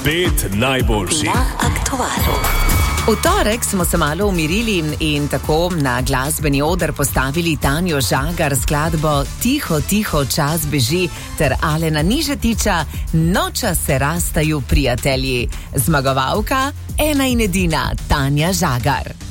5 najboljših na Aktualu. V torek smo se malo umirili in tako na glasbeni oder postavili Tanjo Žagar skladbo Tiho, tiho, čas beži ter Alena Nižetiča Noča se rastaju prijatelji. Zmagovalka ena in edina Tanja Žagar.